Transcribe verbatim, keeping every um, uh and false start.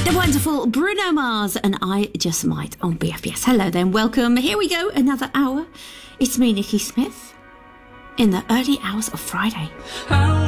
The wonderful Bruno Mars and I Just Might on B F B S. Hello then, welcome. Here we go, another hour. It's me, Nikki Smith, in the early hours of Friday.